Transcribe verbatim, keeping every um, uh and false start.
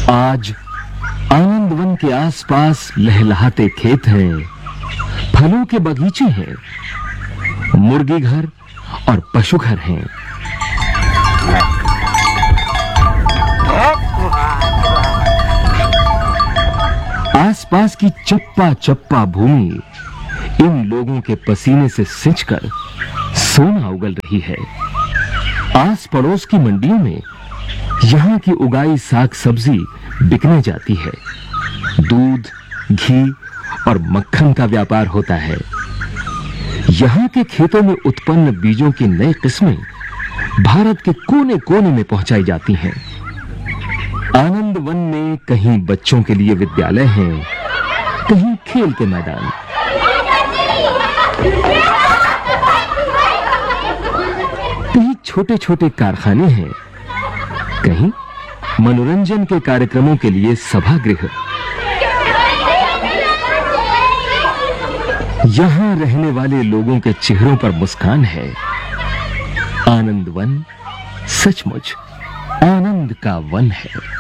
आज आनंद वन के आसपास लहलहाते खेत हैं, फलों के बगीचे हैं, मुर्गी घर और पशु घर हैं। आसपास की चप्पा चप्पा भूमि इन लोगों के पसीने से सिंचकर सोना उगल रही है। आस पड़ोस की मंडियों में यहां की उगाई साग सब्जी बिकने जाती है। दूध, घी और मक्खन का व्यापार होता है। यहां के खेतों में उत्पन्न बीजों की नई किस्में भारत के कोने कोने में पहुंचाई जाती हैं। आनंद वन में कहीं बच्चों के लिए विद्यालय हैं, कहीं खेल के मैदान, कहीं छोटे छोटे कारखाने हैं, कहीं मनोरंजन के कार्यक्रमों के लिए सभागृह। यहां रहने वाले लोगों के चेहरों पर मुस्कान है। आनंद वन सचमुच आनंद का वन है।